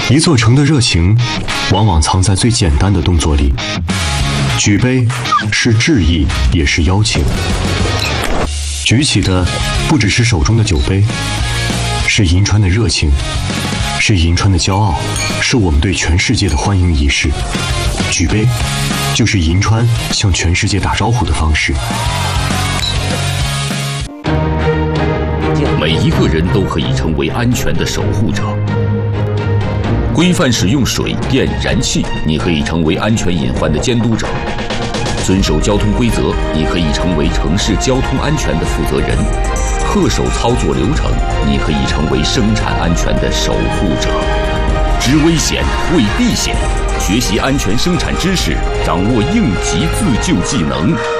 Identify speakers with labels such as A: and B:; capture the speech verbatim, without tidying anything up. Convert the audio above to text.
A: 一座城的热情，往往藏在最简单的动作里。举杯是致意，也是邀请。举起的不只是手中的酒杯，是银川的热情，是银川的骄傲，是我们对全世界的欢迎仪式。举杯，就是银川向全世界打招呼的方式。
B: 每一个人都可以成为安全的守护者。规范使用水电燃气，你可以成为安全隐患的监督者；遵守交通规则，你可以成为城市交通安全的负责人；恪守操作流程，你可以成为生产安全的守护者。知危险，会避险，学习安全生产知识，掌握应急自救技能。